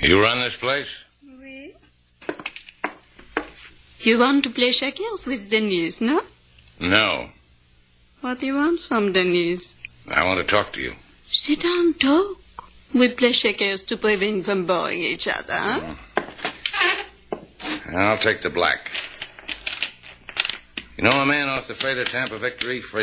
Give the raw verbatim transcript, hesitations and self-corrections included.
You run this place? Oui. You want to play checkers with Denise, no? No. What do you want from Denise? I want to talk to you. Sit down, talk. We play checkers to prevent from boring each other, huh? Mm. I'll take the black. You know a man off the freighter Tampa Victory,